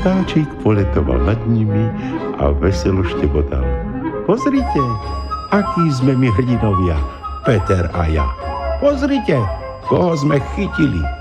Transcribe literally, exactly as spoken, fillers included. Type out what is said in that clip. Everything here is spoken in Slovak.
Vtáčik poletoval nad nimi a veselo štebotal. Pozrite, akí sme my hrdinovia, Peter a ja. Pozrite, koho sme chytili.